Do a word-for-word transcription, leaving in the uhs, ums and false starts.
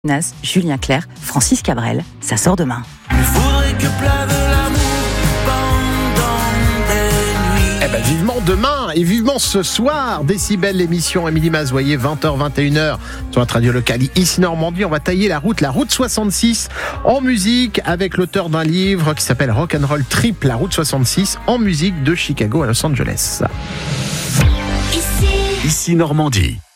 Nas, Julien Clerc, Francis Cabrel, ça sort demain. Il faudrait que plave l'amour pendant des nuits. Eh ben vivement demain et vivement ce soir, Décibel, l'émission Émilie Mazoyer, vingt heures vingt et une heures sur notre radio locale ici Normandie. On va tailler la route, la route soixante-six en musique avec l'auteur d'un livre qui s'appelle Rock'n'Roll Trip, la route soixante-six en musique de Chicago à Los Angeles. Ici Normandie.